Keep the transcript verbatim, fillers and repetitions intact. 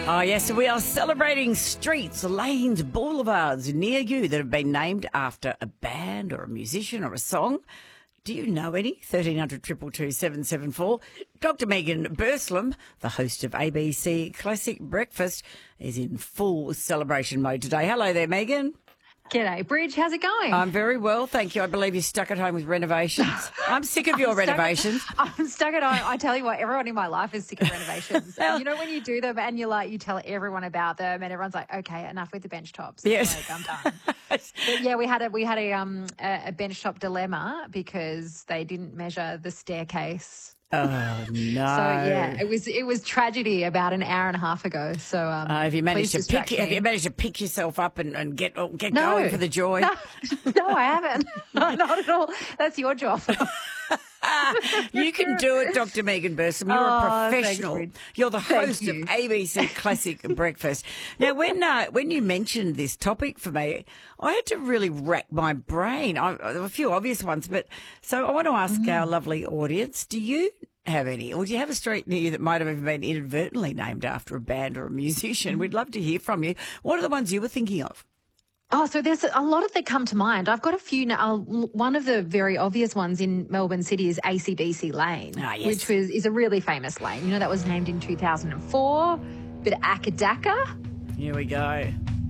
Oh, yes, we are celebrating streets, lanes, boulevards near you that have been named after a band or a musician or a song. Do you know any? thirteen hundred, two two two, seven seven four. Doctor Megan Burslem, the host of A B C Classic Breakfast, is in full celebration mode today. Hello there, Megan. G'day, Bridge. How's it going? I'm very well, thank you. I believe you're stuck at home with renovations. I'm sick of your I'm renovations. Stuck, I'm stuck at home. I tell you what, everyone in my life is sick of renovations. Well, you know when you do them and you like you tell everyone about them and everyone's like, okay, enough with the bench tops. Yes. Like, I'm done. But yeah, we had a we had a um a, a bench top dilemma because they didn't measure the staircase. Oh, no. So yeah, it was it was tragedy about an hour and a half ago. So um, Uh, have you managed to please pick? distract Have me. you managed to pick yourself up and, and get get No. going for the joy? No, no, I haven't. No, not at all. That's your job. You can do it, Doctor Megan Burslem. You're Oh, a thanks, professional. Brid. You're the Thank host you. of A B C Classic Breakfast. Now, when uh, when you mentioned this topic for me, I had to really rack my brain. I, there were a few obvious ones, but so I want to ask Mm. our lovely audience: do you have any, or do you have a street near you that might have even been inadvertently named after a band or a musician? We'd love to hear from you. What are the ones you were thinking of? Oh, so there's a lot of that come to mind. I've got a few now. One of the very obvious ones in Melbourne City is A C D C Lane, Ah, yes. which was, is a really famous lane. You know, that was named in two thousand four. Bit of Akadaka. Here we go.